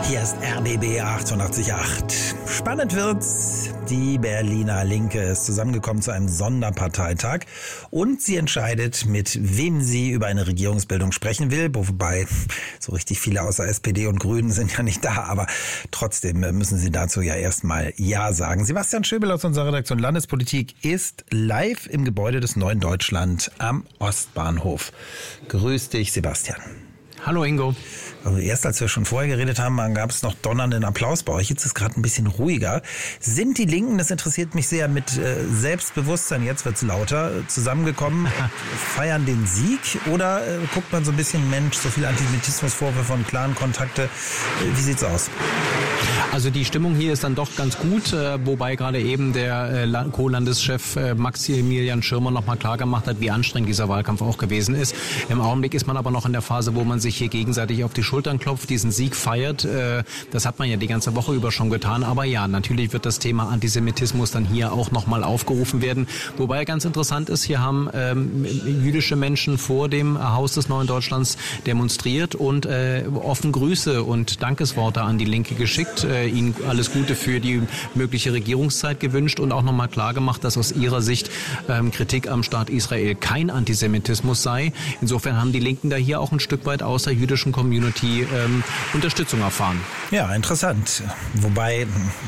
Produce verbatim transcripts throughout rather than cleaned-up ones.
Hier ist R B B achtundachtzig Komma acht. Spannend wird's. Die Berliner Linke ist zusammengekommen zu einem Sonderparteitag und sie entscheidet, mit wem sie über eine Regierungsbildung sprechen will. Wobei so richtig viele außer S P D und Grünen sind ja nicht da, aber trotzdem müssen sie dazu ja erstmal Ja sagen. Sebastian Schöbel aus unserer Redaktion Landespolitik ist live im Gebäude des Neuen Deutschland am Ostbahnhof. Grüß dich, Sebastian. Hallo Ingo. Also erst als wir schon vorher geredet haben, gab es noch donnernden Applaus bei euch. Jetzt ist es gerade ein bisschen ruhiger. Sind die Linken, das interessiert mich sehr, mit äh, Selbstbewusstsein, jetzt wird's lauter, zusammengekommen, feiern den Sieg? Oder äh, guckt man so ein bisschen, Mensch, so viel Antisemitismusvorwürfe und Clan-Kontakte, äh, wie sieht's aus? Also die Stimmung hier ist dann doch ganz gut, äh, wobei gerade eben der äh, Co-Landeschef äh, Maximilian Schirmer nochmal klar gemacht hat, wie anstrengend dieser Wahlkampf auch gewesen ist. Im Augenblick ist man aber noch in der Phase, wo man sich hier gegenseitig auf die Schultern klopft, diesen Sieg feiert. Äh, das hat man ja die ganze Woche über schon getan. Aber ja, natürlich wird das Thema Antisemitismus dann hier auch nochmal aufgerufen werden. Wobei ganz interessant ist, hier haben ähm, jüdische Menschen vor dem Haus des Neuen Deutschlands demonstriert und äh, offen Grüße und Dankesworte an die Linke geschickt. Äh, Ihnen alles Gute für die mögliche Regierungszeit gewünscht und auch nochmal klar gemacht, dass aus ihrer Sicht ähm, Kritik am Staat Israel kein Antisemitismus sei. Insofern haben die Linken da hier auch ein Stück weit aus der jüdischen Community ähm, Unterstützung erfahren. Ja, interessant. Wobei,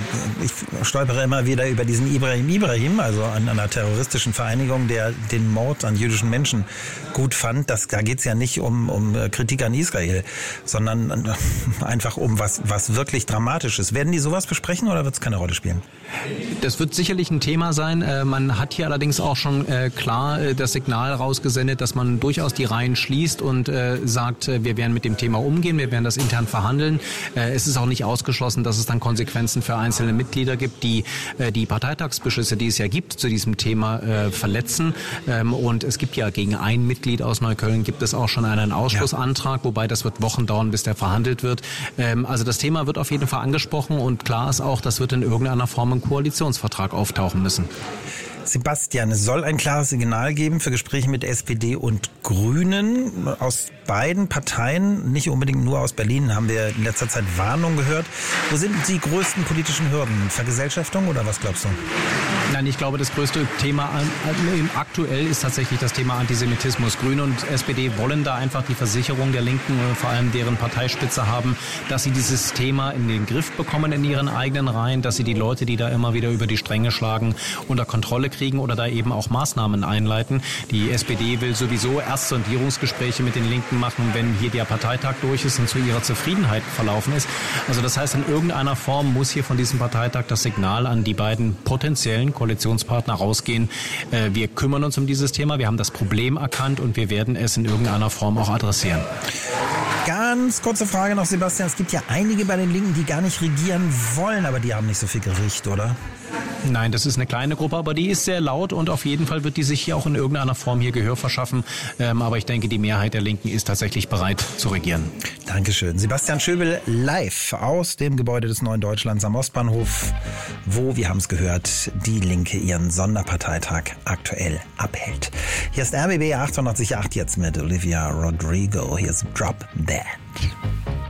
ich stolpere immer wieder über diesen Ibrahim Ibrahim, also an einer terroristischen Vereinigung, der den Mord an jüdischen Menschen gut fand. Das, da geht es ja nicht um, um Kritik an Israel, sondern einfach um was, was wirklich Dramatisches. Werden die sowas besprechen oder wird es keine Rolle spielen? Das wird sicherlich ein Thema sein. Man hat hier allerdings auch schon klar das Signal rausgesendet, dass man durchaus die Reihen schließt und sagt, wir werden mit dem Thema umgehen, wir werden das intern verhandeln. Es ist auch nicht ausgeschlossen, dass es dann Konsequenzen für einzelne Mitglieder gibt, die die Parteitagsbeschlüsse, die es ja gibt, zu diesem Thema verletzen. Und es gibt ja gegen ein Mitglied aus Neukölln gibt es auch schon einen Ausschlussantrag, ja. Wobei das wird Wochen dauern, bis der verhandelt wird. Also das Thema wird auf jeden Fall angesprochen und klar ist auch, das wird in irgendeiner Form im Koalitionsvertrag auftauchen müssen. Sebastian, es soll ein klares Signal geben für Gespräche mit S P D und Grünen. Aus beiden Parteien, nicht unbedingt nur aus Berlin, haben wir in letzter Zeit Warnungen gehört. Wo sind die größten politischen Hürden? Vergesellschaftung oder was glaubst du? Nein, ich glaube, das größte Thema aktuell ist tatsächlich das Thema Antisemitismus. Grüne und S P D wollen da einfach die Versicherung der Linken, vor allem deren Parteispitze haben, dass sie dieses Thema in den Griff bekommen in ihren eigenen Reihen, dass sie die Leute, die da immer wieder über die Stränge schlagen, unter Kontrolle kriegen oder da eben auch Maßnahmen einleiten. Die S P D will sowieso erst Sondierungsgespräche mit den Linken machen, wenn hier der Parteitag durch ist und zu ihrer Zufriedenheit verlaufen ist. Also das heißt, in irgendeiner Form muss hier von diesem Parteitag das Signal an die beiden potenziellen Koalitionspartner rausgehen. Wir kümmern uns um dieses Thema, wir haben das Problem erkannt und wir werden es in irgendeiner Form auch adressieren. Ganz kurze Frage noch, Sebastian. Es gibt ja einige bei den Linken, die gar nicht regieren wollen, aber die haben nicht so viel Gewicht, oder? Nein, das ist eine kleine Gruppe, aber die ist sehr laut und auf jeden Fall wird die sich hier auch in irgendeiner Form hier Gehör verschaffen. Ähm, aber ich denke, die Mehrheit der Linken ist tatsächlich bereit zu regieren. Dankeschön. Sebastian Schöbel live aus dem Gebäude des Neuen Deutschlands am Ostbahnhof, wo, wir haben es gehört, die Linke ihren Sonderparteitag aktuell abhält. Hier ist R B B achtundachtzig Komma acht jetzt mit Olivia Rodrigo. Hier ist Drop Dead.